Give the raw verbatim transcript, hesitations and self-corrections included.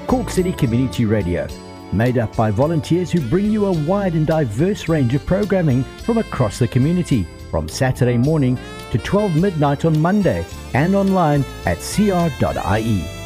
Cork City Community Radio, made up by volunteers who bring you a wide and diverse range of programming from across the community, from Saturday morning to twelve midnight on Monday, and online at c r dot i e.